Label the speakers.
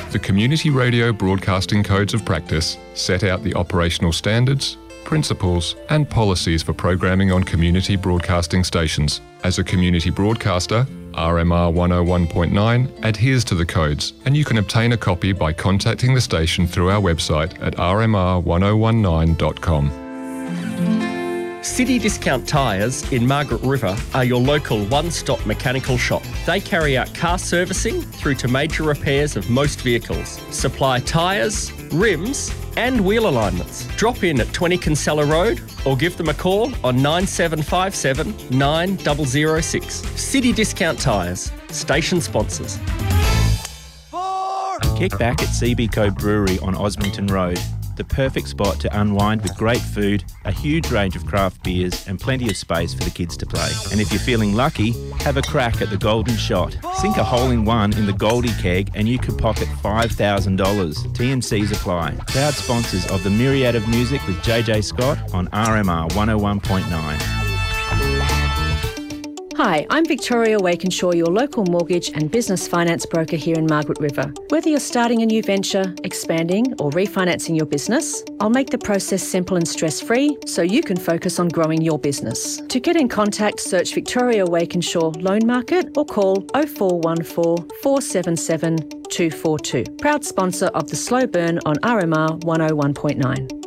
Speaker 1: The Community Radio Broadcasting Codes of Practice set out the operational standards, principles and policies for programming on community broadcasting stations. As a community broadcaster, RMR 101.9 adheres to the codes, and you can obtain a copy by contacting the station through our website at rmr1019.com.
Speaker 2: City Discount Tyres in Margaret River are your local one-stop mechanical shop. They carry out car servicing through to major repairs of most vehicles, supply tyres, rims and wheel alignments. Drop in at 20 Kinsella Road or give them a call on 9757 9006. City Discount Tyres, station sponsors.
Speaker 3: Kick back at CB Co Brewery on Osmington Road. The perfect spot to unwind with great food, a huge range of craft beers and plenty of space for the kids to play. And if you're feeling lucky, have a crack at the Golden Shot. Sink a hole in one in the Goldie Keg and you could pocket $5,000. T&Cs apply. Proud sponsors of the Myriad of Music with JJ Scott on RMR 101.9.
Speaker 4: Hi, I'm Victoria Wakenshaw, your local mortgage and business finance broker here in Margaret River. Whether you're starting a new venture, expanding or refinancing your business, I'll make the process simple and stress-free so you can focus on growing your business. To get in contact, search Victoria Wakenshaw Loan Market or call 0414 477 242. Proud sponsor of the Slow Burn on RMR 101.9.